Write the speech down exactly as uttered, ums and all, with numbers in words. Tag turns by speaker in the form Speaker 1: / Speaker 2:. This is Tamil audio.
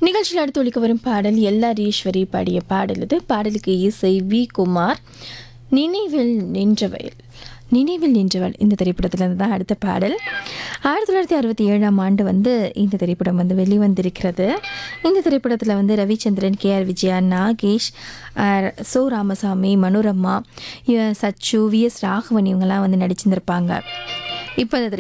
Speaker 1: நிகழ்ச்சியில் அடுத்து ஒலிக்க வரும் பாடல் எல்ஆர் ஈஸ்வரி பாடிய பாடல் இது. பாடலுக்கு இசை வி குமார். நினைவில் நின்றவள் நினைவில் நின்றவள் இந்த திரைப்படத்திலிருந்து தான் அடுத்த பாடல். ஆயிரத்தி தொள்ளாயிரத்தி அறுபத்தி ஏழாம் ஆண்டு வந்து இந்த திரைப்படம் வந்து வெளிவந்திருக்கிறது. இந்த திரைப்படத்தில் வந்து Ravichandran, K R Vijaya, Nagesh, so Ramasamy, Manorama, சச்சு, வி எஸ் ராகவன் இவங்கெல்லாம் வந்து நடிச்சிருந்திருப்பாங்க. இப்போ இந்த